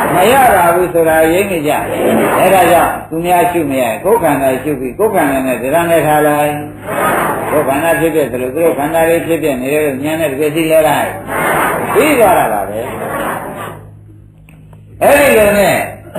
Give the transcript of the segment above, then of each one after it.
မရပါဘူးဆိုတာရိပ်နေကြအဲ့ဒါကြောင့်သူများရှုမရကိုယ်ခန္ဓာရှုပြီးကိုယ်ခန္ဓာနဲ့တရားနဲ့ထားလိုက်ကိုယ်ခန္ဓာဖြစ်ဖြစ်သလိုသူတို့ခန္ဓာလေးဖြစ်ဖြစ်နေတယ်လို့ဉာဏ်နဲ့တကယ်သိလဲလိုက်ပြီးသွားတာပါပဲအဲ့ဒီလိုနဲ့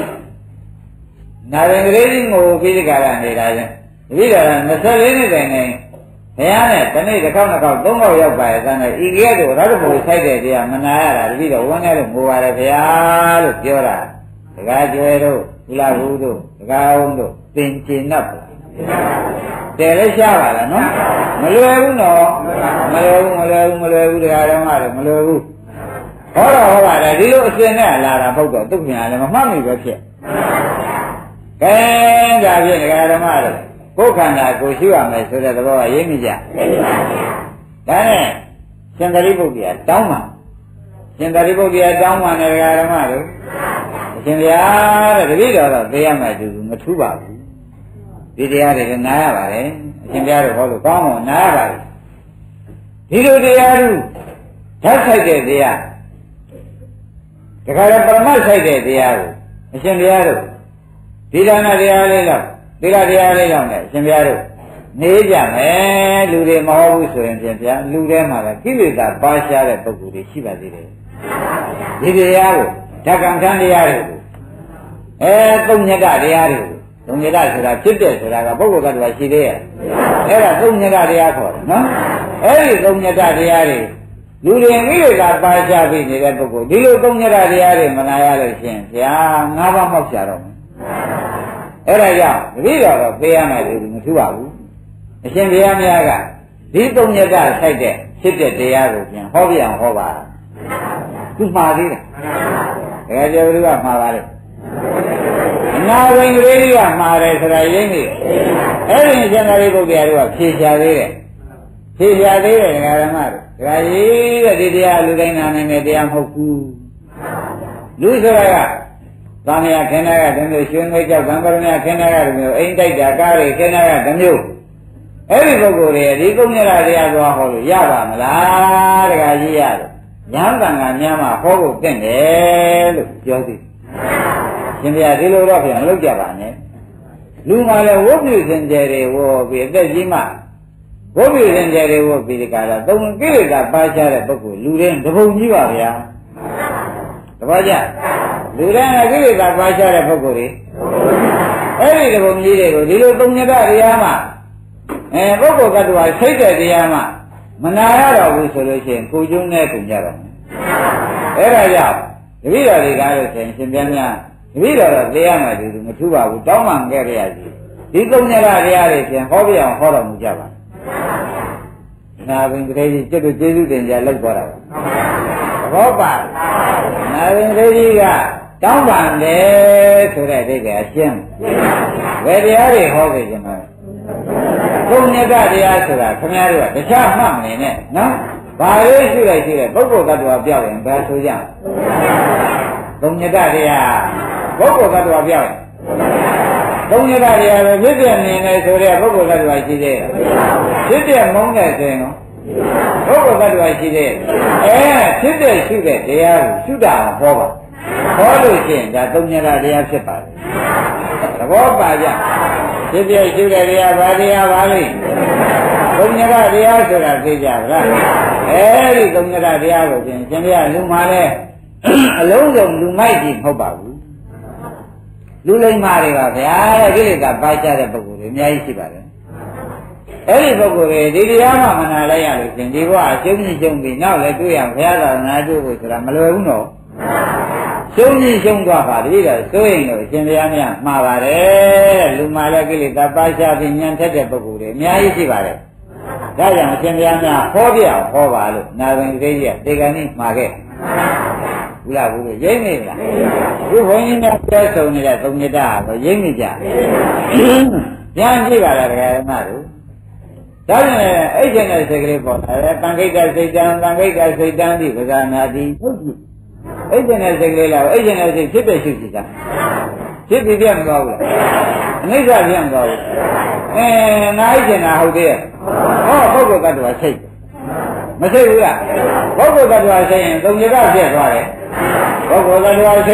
နာရင်ကလေးကြီးကိုပြီးဒီကရနေတာလေတပည့်တော်24နှစ်တိုင်နေဘုရားနဲ့တနေ့တစ်ခေါက်နှစ်ခေါက်သုံးခေါက်ရောက်ပါရဲ့သားနဲ့ဤကဲ့သို့ရတ္တဘုံဆိုင်တဲ့တရားမနာရတာတပည့်တော်ဝန်းနေလို့ငိုပါတယ်ဘုရားလို့ပြောတာတကားကျွဲတို့ကုလားဘူးတို့တကားအောင်တို့သင်ကျင်납တယ်လည်းရှားပါလားနော်မလွယ်ဘူးနော်မလွယ်ဘူးတရားတော်မှလည်းမလွယ်ဘူးဟောတော့ဟောပါတယ်ဒီလိုအစဉ်နဲ့လာတာပုတ်တော့သူ့ပြန်လည်းမမှတ်မိပဲဖြစ်ကဲဒါဖြင့်တရားတော်မှလည်းကိုယ်ခန္ဓာကိုရှုရမယ်ဆိုတဲ့သဘောကရိပ်မိကြဒါနဲ့ရှင်သာရိပုတ္တရာတောင်းပါရှင်သာရိပုတ္တရာတောင်းပါနဲ့တရားတော်မှလို့အရှင်ဘုရားတဲ့တပည့်တော်တော့သိရမှတူမထူးပါဘူးဒီတရားတွေနားရပါတယ်အရှင်ဘုရားတို့ဟောလို့ကောင်းအောင်နားရပါတယ်ဒီလိုတရားတို့ဓာတ်ဆိုင်တဲ့တရားတခါတော့ပရမတ်ဆိုင်တဲ့တရားကိုအရှင်ဘုရားတို့ဒီဒါနတရားလေးတော့သီလတရားလေးတော့နဲ့အရှင်ဘုရားတို့နေကြမယ်လူတွေမဟုတ်ဘူးဆိုရင်ပြန်ဗျာလူထဲမှာလည်းကိလေသာပါရှားတဲ့ပုဂ္ဂိုလ်တွေရှိပါသေးတယ်ဒီတရားကိုဓကံထံတရားတွေကိုသုံးညတတရားတွေကိုသုံးညတဆိုတာဖြစ်တဲ့ဆိုတာကပုဂ္ဂိုလ်ကတည်းကရှိသေးရဲ့အဲ့ဒါသုံးညတတရားခေါ်တယ်နော်အဲ့ဒီသုံးညတတရားတွေလူတွေကိလေသာပါရှားပြီးနေတဲ့ပုဂ္ဂိုလ်ဒီလိုသုံးညတတရားတွေမနာရလို့ရှင်ဗျာ၅ပါးမောက်ကြတော့မယ်အဲ့ဒါကြောင့်တပည့်တော်တော့ပေးရမယ်လို့မထူပါဘူးအရှင်ဘုရားများကဒီသုံးညတဆိုင်တဲ့ဖြစ်တဲ့တရားကိုပြန်ဟောပြအောင်ဟောပါသူမှားသေးတယ်တကယ်ကြောလူကမှားပါလေအနာဝင်ကလေးကမှားတယ်ဆိုတာရင်းနေအဲ့ဒီရှင်သာရိပုတ္တရာတို့ကဖြေရှာသေးတယ်ဒကာဓမ္မတို့ဒကာကြီးတဲ့ဒီတရားလူတိုင်းနာနိုင်တဲ့တရားမဟုတ်ဘူးလူဆိုတာကသံဃာခင်းတာကတမျိုးရွှေငွေကြောက်သံဃာများခင်းတာကတမျိုးအိမ်တိုက်တာကားတွေခင်းတာကတမျိုးအဲ့ဒီပုဂ္ဂိုလ်တွေဒီကုညရတရားသွားဟောလို့ရပါမလားတခါကြီးရတယ်ညာသံဃာများမှာဟောဖို့တင့်တယ်လို့ပြောသည်ရှင်ဗျာဒီလိုတော့ပြန်မလုပ်ကြပါနဲ့လူမှလည်းဝိပုစင်ကြယ်တွေဝေါ်ပြီးအသက်ကြီးမှဝိပုစင်ကြယ်တွေဝေါ်ပြီးဒီကရာသုံးကိလေသာပါရှားတဲ့ပုဂ္ဂိုလ်လူတိုင်းတပုံကြီးပါဗျာတပည့်ကြလူတိုင်းကကိလေသာပါရှားတဲ့ပုဂ္ဂိုလ်တွေအဲ့ဒီတပုံကြီးတွေကိုဒီလိုသုံးညတတရားမှပုဂ္ဂိုလ်ကတ္တဝါစိတ်တဲ့တရားမှမနာရတော့ဘူးဆိုလို့ရှိရင်ကိုကျုံးနဲ့ကုန်ကြတော့မယ်အဲ့ဒါကြောင့်တပည့်တော်တွေကလို့ဆိုရင်ရှင်ပြန်များတပည့်တော်တော့သိရမှတူမထူပါဘူးတောင်းမှန်ခဲ့ရစီဒီသုံးညတရားတွေပြန်ဟောပြအောင်ဟောတော်မူကြပါနာဘင်ကလေးကြီးကျွတ်တို့ကျေးဇူးတင်ကြလောက်သွားတာပါဘောပါနာဘင်ကလေးကြီးကတောင်းပန်တယ်ဆိုတဲ့အိဗယ်အရှင်းဘယ်တရားတွေဟောခဲ့ကြမှာသုံးညတရားဆိုတာခင်ဗျားတို့ကတခြားမှတ်မနေနဲ့နော်ဘာလို့ရှိလိုက်ရှိတဲ့ပုဂ္ဂိုလ်ကတ္တဝါပြောက်ရင်ဘယ်ဆိုကြသုံးညတရားပုဂ္ဂိုလ်ကတ္တဝါပြောက်ရင်သုံးညတရားပဲဖြစ်ပြနေနေဆိုတဲ့ပုဂ္ဂိုလ်ကတ္တဝါရှိသေးတယ်ဖြစ်ပြမုန်းတဲ့ဆိုရင်ပုဂ္ဂိုလ်ကတ္တဝါရှိသေးဖြစ်တဲ့ရှုတဲ့တရားကိုရှုတာဟောပါဟောလို့ရှိရင်ဒါသုံးညတရားဖြစ်ပါတယ်သဘောပါကြဖြစ်ပြရှုတဲ့တရားဘာတရားပါလိမ့်သုံးညတရားဆိုတာသိကြပါလားအဲဒီသုံးညတရားကိုပြင်ရှင်ပြလူမှလည်းအလုံးစုံလူမိုက်ကြီးမဟုတ်ပါဘူးလူလိမ္မာတွေပါဗျာကိလေသာပါကြတဲ့ပုဂ္ဂိုလ်တွေအများကြီးရှိပါတယ်အဲ့ဒီပုဂ္ဂိုလ်တွေဒီတရားမှမနာလိုက်ရလို့ရှင်ဒီဘဝအကျုံးကြီးကျုံပြီးနောက်လည်းတွေ့ရဘုရားသာသနာတွေ့ဖို့ဆိုတာမလွယ်ဘူးနော်ရှုံးကြီးရှုံးသွားပါတည်းတော့ဆိုရင်တော့ရှင်ဘုရားများမှားပါတယ်လူမှလည်းကိလေသာပါကြပြီးဉာဏ်ထက်တဲ့ပုဂ္ဂိုလ်တွေအများကြီးရှိပါတယ်ဒါကြောင့်ရှင်ဘုရားများဟောပြအောင်ဟောပါလို့နာဝင်သေးကြီးကတေကန်ကြီးမှာခဲ့ဘူးလားဘူးလို့ရိမ့်နေလားခုဘုန်းကြီးများပြောဆုံနေတဲ့သုံးညတကိုရိမ့်နေကြပြန်ကြည့်ပါလားဓမ္မတို့ဒါနဲ့အဲ့ကျင်တဲ့စိတ်ကလေးပေါ်လာတယ်တန်ခိတ္တစိတ်တံတန်ခိတ္တစိတ်တံဒီပဇာနာတိဟုတ်ပြီအဲ့ကျင်တဲ့စိတ်ကလေးလားအဲ့ကျင်တဲ့စိတ်ဖြစ်တဲ့ရှိစီတာဖြစ်ပြီးပြန်မသွားဘူးလားအနိစ္စပြန်မသွားဘူးငါအဲ့ကျင်တာဟုတ်သေးရဲ့ဟောပုဂ္ဂိုလ်ကတ္တဝါစိတ်မစိတ်ဘူးလားပုဂ္ဂိုလ်ကတ္တဝါစိတ်ရင်သုံးညတပြည့်သွားတယ်ပုဂ္ဂိုလ်ကတ္တဝါစိတ်ရင်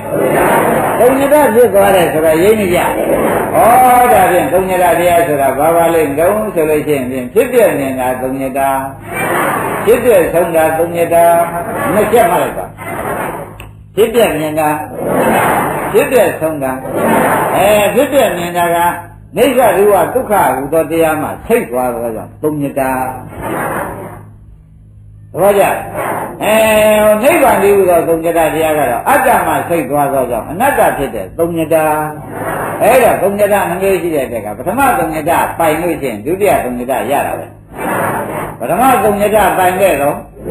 သုံးညတဖြစ်သွားတယ်ဆိုတာရိပ်နေကြဩဒါဖြင့်သုံးညတတရားဆိုတာဘာပါလိမ့်တုံးဆိုလို့ရှိရင်ဖြစ်ပြနေတာသုံးညတဖြစ်ပြဆုံးတာသုံးညတနှစ်ချက်မှလိုက်ပါဖြစ်ပြနေတာဖြစ်ပြဆုံးတာဖြစ်ပြနေတာကနိစ္စရူပဒုက္ခဟူသောတရားမှဆိတ်သွားတော့ကြောင့်သုံးညတဘောကြနိဗ္ဗာန်တည်းဟူသောသုံးညတတရားကတော့အတ္တမှဆိတ်သွားသောကြောင့်အနတ္တဖြစ်တဲ့သုံးညတအဲ့တော့သုံးညတနှမျိုးရှိတဲ့တက်ကပထမသုံးညတပိုင်လို့ရှိရင်ဒုတိယသုံးညတရတာပဲပထမသုံးညတပိုင်တဲ့တော့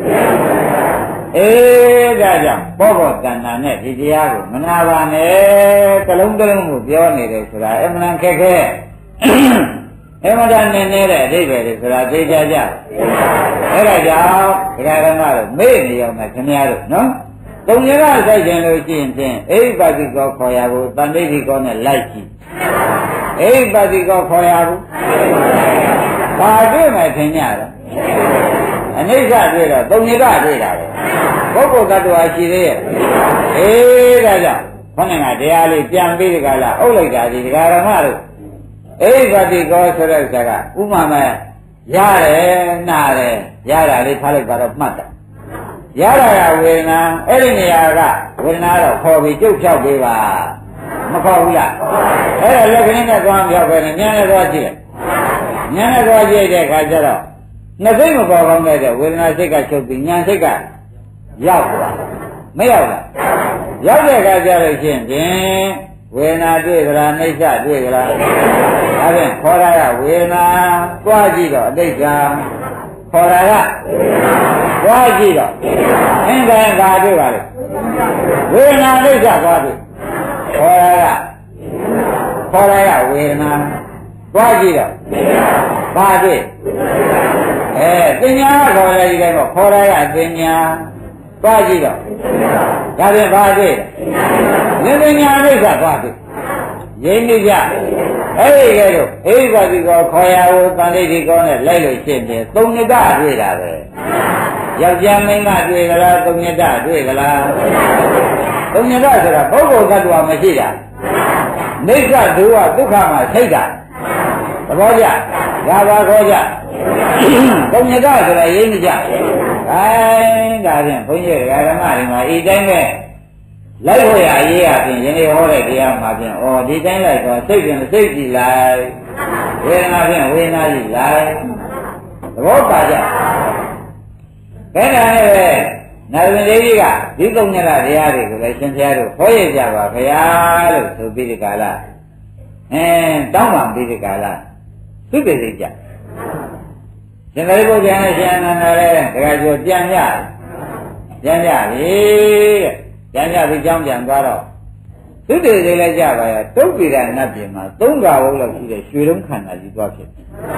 ဒါကြောင့်ဘောဘောတဏ္ဍာနဲ့ဒီတရားကိုမနာပါနဲ့ကလုံးကလုံးကိုပြောနေတယ်ဆိုတာအမှန်ခက်ခဲအမှန်တန်နေနေတဲ့အဓိပ္ပာယ်တွေဆိုတာသိကြကြအဲ့ဒါကြောင့်ဒကာဓမ္မတို့မေ့နေအောင်နဲ့ခင်ဗျားတို့နော်သုံးညကစိုက်ခြင်းလို့ရှိရင်ဖြင့်အိဋ္ဌပါတိကောခေါ်ရဖို့တန်ဋိဋ္ဌိကောနဲ့လိုက်ကြည့်အိဋ္ဌပါတိကောခေါ်ရဖို့ဘာတွေ့မှထင်ကြတော့အနိစ္စတွေ့တော့သုံးညကတွေ့တာပဲပုဂ္ဂိုလ်တ attva ရှိသေးရဲ့ဒါကြောင့်ခေါင်းကတရားလေးပြန်ပြီးဒီကလာအုပ်လိုက်တာဒီဒကာဓမ္မတို့အိဋ္ဌပါတိကောဆိုတဲ့ဥစ္စာကဥမာမဲ့ရတယ်နားတယ်ရတာလေးထားလိုက်ပါတော့မှတ်တယ်ရတာကဝေဒနာအဲ့ဒီနေရာကဝေဒနာတော့ခေါ်ပြီးကြုတ်ဖြောက်ပေးပါမခေါ်ဘူးလားအဲ့ဒါလက်ကလေးနဲ့သွားဖြောက်ပဲနဲ့ဉာဏ်နဲ့သွားကြည့်ဉာဏ်နဲ့သွားကြည့်တဲ့အခါကျတော့နှစ်စိတ်မပေါ်ကောင်းတဲ့ဝေဒနာစိတ်ကချုပ်ပြီးဉာဏ်စိတ်ကရောက်သွားမရောက်လားရောက်တဲ့အခါကျတော့ရှင်းဖြင့်ဝေဒနာတွေ့ကြလားနှိစ္စတွေ့ကြလားဒါဖြင့်ခေါ်ရတာဝေဒနာသွားကြည့်တော့အတိတ်ကခေါ်ရတာသွားကြည့်တော့အင်းကံဘာတွေ့ပါလဲဝေဒနာနှိစ္စသွားတွေ့ခေါ်ရဝေဒနာသွားကြည့်တော့ဘာတွေ့ပညာခေါ်ရဒီတိုင်းတော့ခေါ်ရပညာသွားကြည့်တော့ဒါဖြင့်ဘာတွေ့ဉာဏ်ပညာအိဋ္ဌသွားတွေ့ရင်းနေကြအဲ့ဒီကဲတော့အိဋ္ဌပါတိကောခေါ်ရဖို့တန်ဋိဋ္ဌိကောနဲ့လိုက်လို့ရှင်းတယ်သုံးညတတွေ့တာပဲယောက်ျားမိန်းမတွေ့ကြလားသုံးညတတွေ့ကြလားသုံးညတဆိုတာပုဂ္ဂိုလ်တ attva မရှိတာနိစ္စဒုဝဒုက္ခမှာစိတ်တာသဘောကျဒါပါခေါ်ကြသုံးညတဆိုတာရင်းနေကြဒါဖြင့်ဘုန်းကြီးဓမ္မတွေမှာဤတိုင်းပဲလိုက်ဖို့ရရေးရဖြင့်ယနေ့ဟောတဲ့တရားမှာဖြင့်ဒီတိုင်းလိုက်တော့စိတ်ဖြင့်စိတ်ကြည့်လိုက်ဝေဒနာဖြင့်ဝေဒနာကြည့်လိုက်သဘောပါကြဘယ်နဲ့ပဲနာရမင်းကြီးကဒီသုံးညတတရားတွေကိုလည်းရှင်ဘုရားတို့ဟောရကြပါဘုရားလို့ဆိုပြီးဒီကာလတောင်းပန်ပြီးဒီကာလသူတည်ကြရှင်သာရိပုတ္တရာနဲ့ရှင်အနန္ဒာလည်းတခါကျော်ပြန်ကြပြီတဲ့ပြန်ကြပြီးကြောင်းပြန်သွားတော့သူတည်သေးလဲကြပါရဲ့တုတ်ပိရနတ်ပြည်မှာသုံးကဝုန်းလောက်ရှိတဲ့ရွှေတုံးခန္ဓာကြီးသွားဖြစ်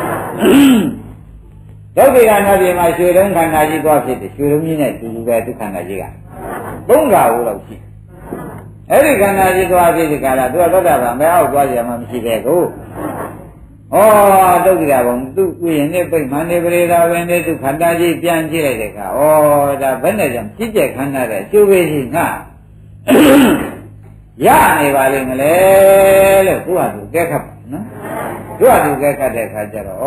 တုတ်ပိရနတ်ပြည်မှာရွှေတုံးခန္ဓာကြီးသွားဖြစ်တယ်ရွှေတုံးကြီးနဲ့တူတူပဲဒုက္ခန္ဓာကြီးကသုံးကဝုန်းလောက်ရှိအဲ့ဒီခန္ဓာကြီးသွားဖြစ်ဒီကလာသူကသောတာပန်မဲအောက်သွားကြမှာမရှိတဲ့ကိုတုတ်ကြဘုံသူ့ဥယျာဉ်နဲ့ပြိမှန်နေပရိသာဝင်နဲ့သူခန္ဓာကြီးပြန်ကြည့်လိုက်တဲ့အခါဒါဘယ်နဲ့ကြောင့်ပြည့်ကျက်ခန္ဓာတဲ့ကျိုးပေးရှိငါရနေပါလိမ့်မလဲလို့သူ့ဟာသူကဲခတ်ပါနော်သူ့ဟာသူကဲခတ်တဲ့အခါကျတော့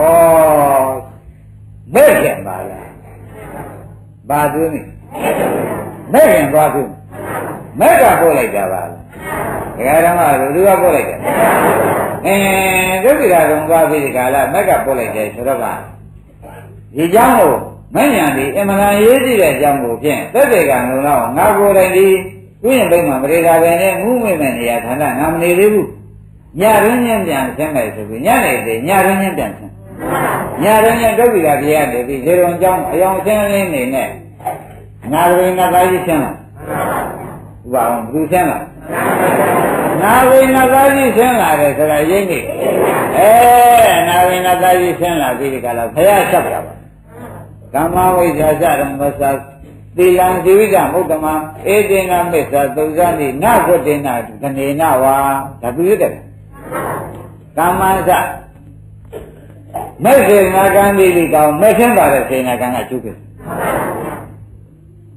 မဲ့ပြန်ပါလားဘာသူနေမဲ့ပြန်သွားသူမဲ့ကပို့လိုက်ကြပါလားဒကာဓမ္မတို့သူကပို့လိုက်တယ်ဒုက္ခရာကုံသွားပြီးဒီကာလမက်ကပို့လိုက်တယ်ဆိုတော့ကဒီเจ้าကိုမဉ္ဇဏ်ဒီအမှန်တန်ရေးကြည့်တဲ့အကြောင်းကိုဖြင့်သက်သေကံလုံးတော့ငါကိုယ်တိုင်ဒီဥယျာဉ်ဘိမှမရေတာပဲနဲ့ငူးမိမဲ့နေရာဌာနငါမနေသေးဘူးညရင်းချင်းပြန်ဆင်းလိုက်ဆိုပြီးညနေသေးညရင်းချင်းပြန်ဆင်းညရင်းချင်းဒုက္ခရာပြေရတယ်ဒီလေတော်เจ้าအယောင်ဆင်းလင်းနေနဲ့ငါတို့ငါသားကြီးဆင်းလာဥပအောင်ဘူးဆင်းလာနာဝိနသာကြီးဆင်းလာတယ်ဆိုတာရိပ်နေနာဝိနသာကြီးဆင်းလာပြီးဒီကလာဘုရားဆက်ပြပါကမ္မဝိဇ္ဇာစရံဝသသီလံဇိဝိကမုဒ္ဓမဧတေနမစ္ဆာသုဇာတိနဂုတေနကနေနဝါဒါသူရတဲ့ကမ္မစမဲ့စေနာကံဒီကောင်မဲ့ဆင်းပါတဲ့စေနာကံကကျုပ်ပဲ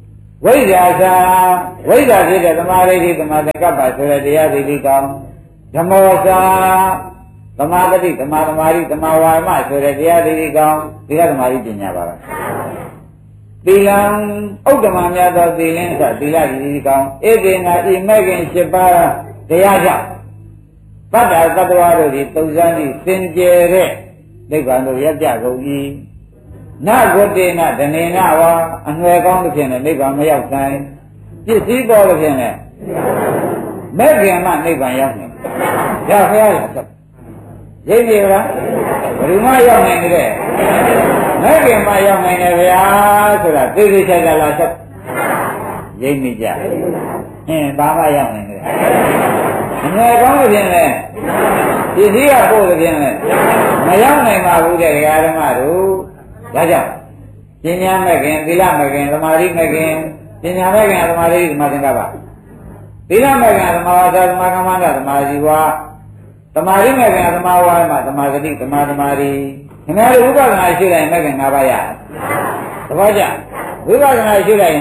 ဝိဇ္ဇာသာဝိဇ္ဇာဖြစ်တဲ့သမာဓိသမာသင်္ကပ္ပဆိုတဲ့တရားတွေဒီကောင်းဓမ္မောသာသမာဓိသမာသမာဓိသမာဝါမဆိုတဲ့တရားတွေဒီကောင်းဒီကသမာဓိပညာပါပဲသီလံဥဒ္ဓမများသောသီလင်းသသီလဒီကောင်းဧကေနာဤမဲ့ခင်7ပါးတရားကြောင့်တတ္တသတ္တဝါတို့ဒီသုံးစမ်းသည့်စင်ကြယ်တဲ့နိဗ္ဗာန်ကိုရကြကုန်၏နဂုတေနဒနေနဝါအနွယ်ကောင်းသဖြင့်နိဗ္ဗာန်မရောက်နိုင်ပစ္စည်းပေါ်သဖြင့်လည်းမဲ့ခင်မှနိဗ္ဗာန်ရောက်နိုင်ဒါဖရားလားဆက်ရိပ်ပြီလားဘယ်သူမှရောက်နိုင်တဲ့မဲ့ခင်မှရောက်နိုင်တယ်ဗျာဆိုတာသိသိချာချာလားဆက်ရိပ်မိကြဘာမှရောက်နိုင်တယ်အနွယ်ကောင်းသဖြင့်လည်းပစ္စည်းကပို့သဖြင့်လည်းမရောက်နိုင်ပါဘူးတဲ့ဓမ္မတို့ဒါကြောင့်ပညာမဲ့ခင်သီလမဲ့ခင်သမာဓိမဲ့ခင်ပညာမဲ့ခင်သမာဓိသမာသင်္ကပ္ပသီလမဲ့ခင်သမာဝါစာသမာကမ္မန္တသမာဇီဝသမာဓိမဲ့ခင်သမာဝါမသမာသတိသမာသမာဓိခင်ဗျားတို့ဝိပဿနာရှိတိုင်းမဲ့ခင်၅ပါးရသဘောကျဝိပဿနာရှိတိုင်း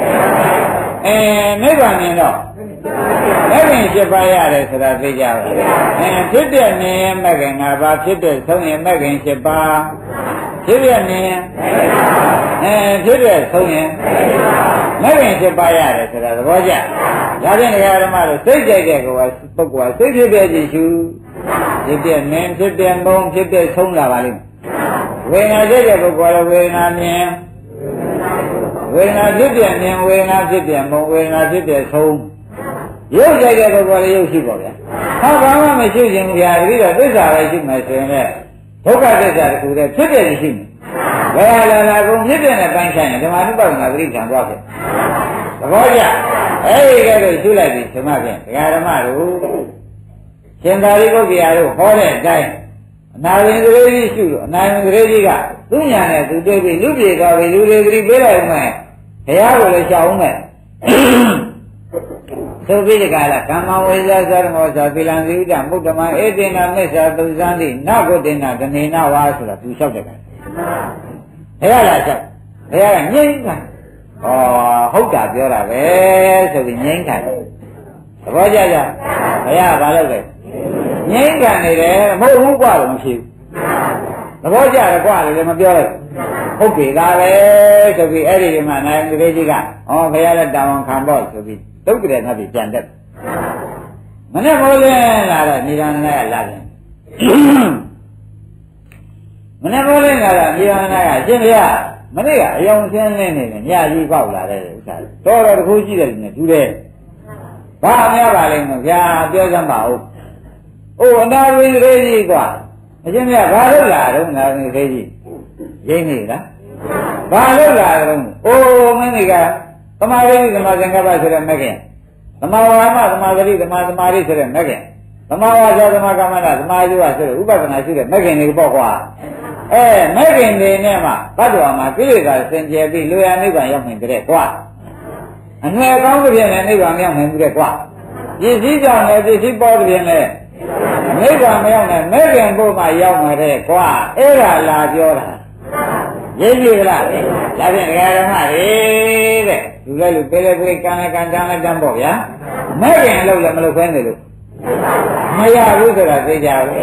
နိဗ္ဗာန်မြင်တော့မဲ့ခင်7ပါးရတယ်ဆိုတာသိကြပါဖြစ်တဲ့မြင်ရဲ့မဲ့ခင်၅ပါးဖြစ်တဲ့ဆုံးရဲ့မဲ့ခင်7ပါးဖြစ်ပြနေရင်ဖြစ်ပြဆုံးရင်မဲ့ခင်7ပါးရတယ်ဆိုတာသဘောကျဒါဖြင့်ဒကာဓမ္မတို့စိတ်ကြိုက်တဲ့ကောပုဂ္ဂိုလ်ကစိတ်ဖြစ်ပြကြည့်ရှုဖြစ်ပြနေဖြစ်ပြမုံဖြစ်ပြဆုံးလာပါလိမ့်ဝေဒနာကြိုက်တဲ့ပုဂ္ဂိုလ်ကဝေဒနာမြင်ဝေဒနာဖြစ်ပြမြင်ဝေဒနာဖြစ်ပြမုံဝေဒနာဖြစ်ပြဆုံးရုပ်ကြိုက်တဲ့ပုဂ္ဂိုလ်လည်းရုပ်ရှိပါဗျာဟာဘာမှမရှိခြင်းဗျာတတိတော့သစ္စာပဲရှိမှဆိုရင်လည်းဒုက္ခသစ္စာတခုတည်းဖြစ်တဲ့ရှိနေဘယ်လာကုန်ဖြစ်တဲ့နဲ့ပိုင်းဆိုင်ရင်ဓမ္မနုပါဒနာသတိခံသွားခဲ့သဘောကျအဲဒီကဲတော့ရှုလိုက်ပြီဓမ္မဖြင့်ဒကာဓမ္မတို့ရှင်သာရိပုတ္တရာတို့ဟောတဲ့အတိုင်းအနာဝင်သရေကြီးရှုလို့အနာဝင်သရေကြီးကသူ့ညာနဲ့သူတွေ့ပြီးလူပြေသွားပြီလူတွေသတိပေးလိုက်ဦးမယ်ဘုရားကိုလည်းရှောက်ဦးမယ်သုပိဒကာလကမ္မဝိဇ္ဇာသရမောသာသီလံသီဥဒ္ဓမုဒ္ဓမံဧတေနမစ္ဆာသုဇံတိနဂုတေနဒနေနဝါဆိုတာသူလျှောက်တဲ့ကံဘုရားလားလျှောက်ဘုရားကငြိမ့်တာဟုတ်တာပြောတာပဲဆိုပြီးငြိမ့်တာသဘောကျကြဘုရားဘာလုပ်လဲငြိမ့်ကန်နေတယ်မဟုတ်ဘူးกว่าလို့မရှိဘူးသဘောကျတယ်กว่าလည်းမပြောလိုက်ဟုတ်ပြီဒါပဲဆိုပြီးအဲ့ဒီဒီမှာနိုင်ကလေးကြီးကဘုရားလည်းတောင်းခံပေါ့ဆိုပြီးတုတ်ကြတဲ့ငါပြီပြန်တက်မနေ့မိုးလင်းလာတော့ညီတော်နဲ့လာတယ်မနေ့မိုးလင်းလာတော့ညီတော်နဲ့ကရှင်ဗျာမနေ့ကအယောင်ဆင်းနေနေညကြီးပေါက်လာတဲ့ဥစ္စာတော်တော်တခုရှိတယ်နဲ့တူတယ်ဘာများပါလိမ့်မဗျာပြောစမ်းပါဦးအနာဝိသေကြီးကွာအရှင်ဗျာဘာလို့လာတော့နာဝိသေကြီးရင်းနေလားဘာလို့လာတော့မင်းတွေကသမာဓိသမာသင်္ကပ္ပဆိုတဲ့မဲ့ခင်သမာဝါမသမာဓိသမာသမာဓိဆိုတဲ့မဲ့ခင်သမာဝါစာသမာကမ္မန္တသမာဓိဝဆိုတဲ့ဥပဒနာရှိတဲ့မဲ့ခင်တွေပေါ့ကွာမဲ့ခင်တွေနဲ့မှဘတ်တော်မှာကိလေသာစင်ကြယ်ပြီးလူရနိဗ္ဗာန်ရောက်နိုင်တဲ့ကွာအငွယ်ကောင်းတဲ့ပြင်နဲ့နိဗ္ဗာန်ရောက်နိုင်မှုတဲ့ကွာပစ္စည်းကြောင့်လည်းပစ္စည်းပေါ်တဲ့ပြင်နဲ့နိဗ္ဗာန်မရောက်နိုင်မဲ့ခင်ဘုမှရောက်မှာတဲ့ကွာအဲ့ဒါလာပြောတာရင်းပြီလားဒါဖြင့်ဒကာဓမ္မတွေတဲ့လူလည်းလူပဲလေပဲကံလည်းကံတန်းလည်းတန်းပေါ့ဗျာမဲ့ခင်အလုပ်လည်းမလုပ်ခွင့်တယ်လို့မရဘူးဆိုတာသိကြဘူး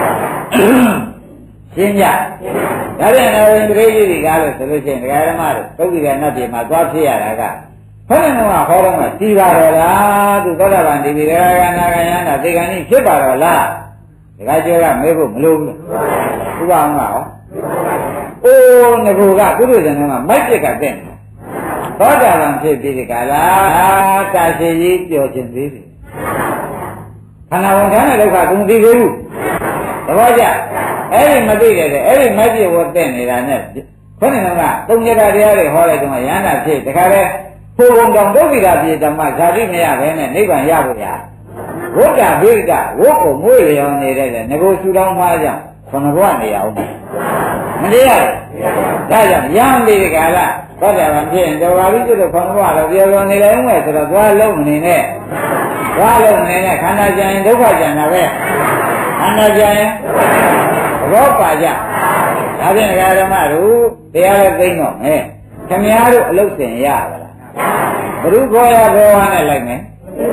ရှင်းကြဒါဖြင့်လည်းဝင်တရေကြီးဒီကားလို့ဆိုလို့ရှိရင်ဒကာဓမ္မတို့သုတ်တိကနတ်ပြည်မှာသွားဖြစ်ရတာကဘုန်းတော်ကဟောတော့မှတီးပါတော့လားသူသောတာပန်ဒီဒီဒကာကနာကယန္တာသေကံကြီးဖြစ်ပါတော့လားဒကာကျော်ကမေးဖို့မလိုဘူးဥပအောင်ကဟောငကူကပုရိသေနကမိုက်ပြက်ကတဲ့သောတာပန်ဖြစ်ပြီးဒီကလာတာရှိကြီးပြောခြင်းသေးတယ်ခန္ဓာဝန်ခံတဲ့ဒုက္ခသူမသိသေးဘူးသဘောကျအဲ့ဒီမသိတဲ့အဲ့ဒီမိုက်ပြက်ဝတ်တဲ့နေတာနဲ့ခေါင်းကသုံးရတာတရားတွေဟောလိုက်တော့ရဟန္တာဖြစ်တခါလဲဖို့ဘုံတောင်ဒုက္ခိတာပြေဓမ္မဇာတိမရဘဲနဲ့နိဗ္ဗာန်ရဖို့ရဝိတ္တဘိကဝုတ်ကိုမွေးလျော်နေတဲ့ငကိုဆူတောင်းမှကြောင့်ခဏဘဝနေရအောင်မတရားဒါကြောင့်ရံပြီးဒီကလာသောတာပန်ဖြစ်ရင်တော်ပါပြီဆိုတော့ခဏဘဝတော့ပြောလို့နေလိုက်မယ်ဆိုတော့သွားလုံးနေနဲ့သွားလုံးနေနဲ့ခန္ဓာကြရင်ဒုက္ခကြံတာပဲခန္ဓာကြရင်ဘောပါကြဒါဖြင့်ဓမ္မတို့တရားလည်းသိတော့မယ်ခင်ဗျားတို့အလုတ်စင်ရပါလားဘုရုခေါ်ရဘောဝါနဲ့လိုက်မယ်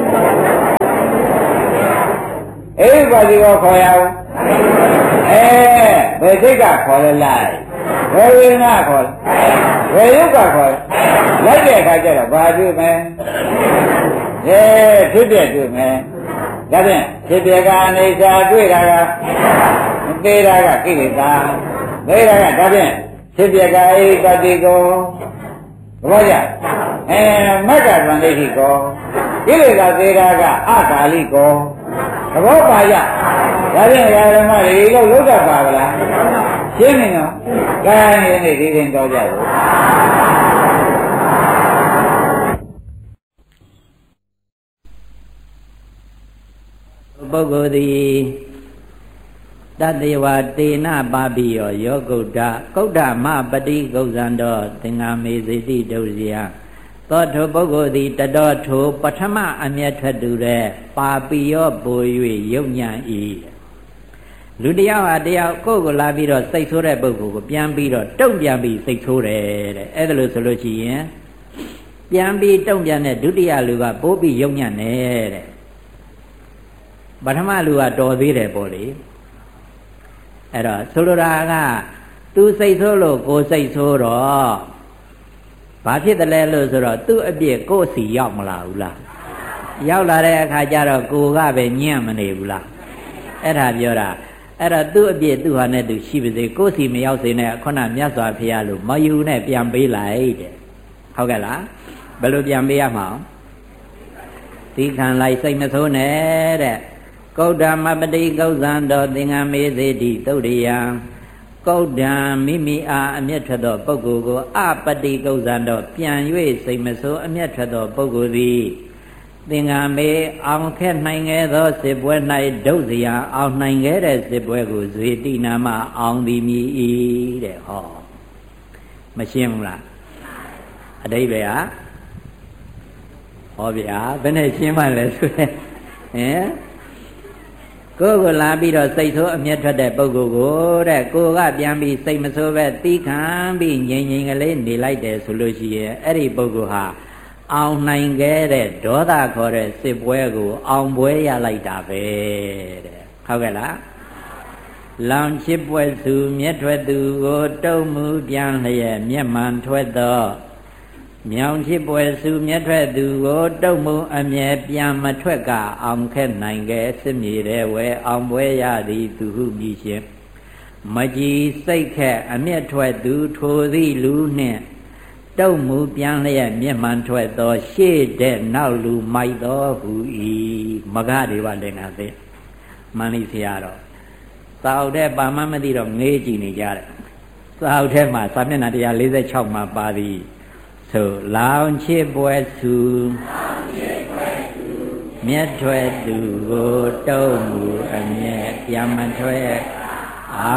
အိဗ္ဗာတိကိုခေါ်ရအောင်ဘယ်စိတ်ကခေါ်လဲလိုက်ဘယ်ဝိညာဉ်ခေါ်လဲဘယ်ယုတ်ကခေါ်လဲလိုက်တဲ့အခါကျတော့ဘာတွေ့မလဲဖြစ်ပြတွေ့မယ်ဒါဖြင့်ဖြစ်ပြကအနေစာတွေ့တာကမသေးတာကကိလေသာသေးတာကဒါဖြင့်ဖြစ်ပြကအိဗ္ဗာတိကိုဘောကြမက္ကသံဒိဋ္ဌိကိုကိလေသာသေးတာကအကာလိကိုသဘောပါကြဒါဖြင့်ဓမ္မတွေလို့တတ်ပါဗလားရှင်းနေနော်ကိုင်းနေနေဒီရင်တော်ကြလို့ပုဂ္ဂိုလ်သည်တတ္တဝတေနပါပိယောဂုဒ္ဓကုဒ္ဓမပတိကုဇံတော်သင်္ဃမေဇိတိဒုစယသောထိုပုဂ္ဂိုလ်သည်တတော်ထိုပထမအမျက်ထွက်သူတဲ့ပါပိယောပို၍ယုံညံ့၏လူတယောက်ဟာတယောက်ကိုယ်ကိုလာပြီးတော့စိတ်ဆိုးတဲ့ပုဂ္ဂိုလ်ကိုပြန်ပြီးတော့တုံ့ပြန်ပြီးစိတ်ဆိုးတယ်တဲ့အဲ့ဒါလို့ဆိုလို့ရှိရင်ပြန်ပြီးတုံ့ပြန်တဲ့ဒုတိယလူကပိုးပြီးယုံညံ့တယ်တဲ့ပထမလူကတော်သေးတယ်ပေါ့လေအဲ့တော့ဆိုလိုတာကသူစိတ်ဆိုးလို့ကိုယ်စိတ်ဆိုးတော့ဘာဖြစ်တယ်လဲလို့ဆိုတော့သူ့အပြစ်ကိုယ်စီရောက်မလာဘူးလားရောက်လာတဲ့အခါကျတော့ကိုယ်ကပဲညံ့မနေဘူးလားအဲ့ဒါပြောတာအဲ့တော့သူ့အပြစ်သူ့ဟာနဲ့သူရှိပါစေကိုယ်စီမရောက်စေနဲ့ခုနမြတ်စွာဘုရားလို့မယူနဲ့ပြန်ပေးလိုက်တဲ့ဟုတ်ကဲ့လားဘယ်လိုပြန်ပေးရမှာသီခံလိုက်စိတ်မဆိုးနဲ့တဲ့ကုဒ္ဓမပတိကုဇံတော်သင်္ဃမေဇိတိသုတ်ရိယံကုဒ္ဓံမိမိအားအမျက်ထွက်သောပုဂ္ဂိုလ်ကိုအပတိကုဇံတော်ပြန်၍စိတ်မဆိုးအမျက်ထွက်သောပုဂ္ဂိုလ်သည်သင်္ဃမေအောင်ခက်နိုင်ခဲ့သောစစ်ပွဲ၌ဒုစရာအောင်နိုင်ခဲ့တဲ့စစ်ပွဲကိုဇေတိနာမအောင်သည်မြည်၏တဲ့ဟောမရှင်းဘူးလားအတိပ္ပယ်ဟာဟောဗျာဘယ်နဲ့ရှင်းမှလဲဆိုရင်ကိုယ်ကိုလာပြီးတော့စိတ်ဆိုးအမျက်ထွက်တဲ့ပုဂ္ဂိုလ်ကိုတဲ့ကိုယ်ကပြန်ပြီးစိတ်မဆိုးပဲသီးခံပြီးငြိမ်ငြိမ်ကလေးနေလိုက်တယ်ဆိုလို့ရှိရင်အဲ့ဒီပုဂ္ဂိုလ်ဟာအောင်နိုင်ခဲ့တဲ့ဒေါသခေါ်တဲ့စစ်ပွဲကိုအောင်ပွဲရလိုက်တာပဲတဲ့ဟုတ်ကဲ့လားလောင်ချစ်ပွဲသူမျက်ထွက်သူကိုတုံးမှုပြန်လျက်မျက်မှန်ထွက်သောမြောင်ချစ်ပွဲစုမျက်ထွက်သူကိုတုံမှုအမြဲပြန်မထွက်ကအောင်ခက်နိုင်ခဲ့စစ်မြေတဲ့ဝဲအောင်ပွဲရသည်သူဟုမြည်ရှင်မကြည်စိတ်ခက်အမျက်ထွက်သူထိုသည့်လူနှင့်တုံမှုပြန်လျက်မျက်မှန်ထွက်သောရှေ့တဲ့နောက်လူမိုက်သောဟု၏မဂ္ဂဒေဝလင်္ကာသေးမန္လိဆရာတော်သာဝတဲ့ပါမမသိတော့ငေးကြည့်နေကြတယ်သာဝတဲ့မှာစာမျက်နှာ146မှာပါသည်ဆိုလောင်ချစ်ပွဲသူမျက်ထွက်သူကိုတုံးမူအမျက်ပြန်မထွက်